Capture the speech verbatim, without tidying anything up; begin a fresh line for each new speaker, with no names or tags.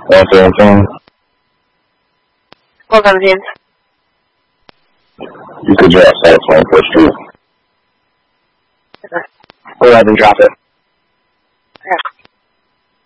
Answer and phone.
Hold on, James.
You could drop that phone for street.
Okay.
Go ahead and drop it.